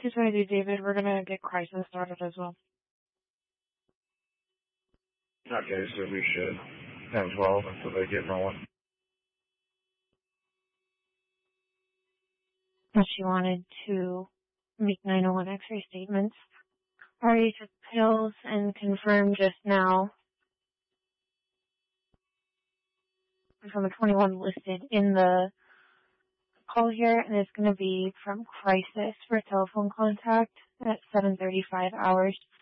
Here's what I do, David. We're going to get Crisis started as well. Okay, so we should 10-12 until they get rolling. She wanted to make 901 X-ray statements. Already took pills and confirmed just now from the 21 listed in the call here, and it's going to be from Crisis for telephone contact at 7:35 hours.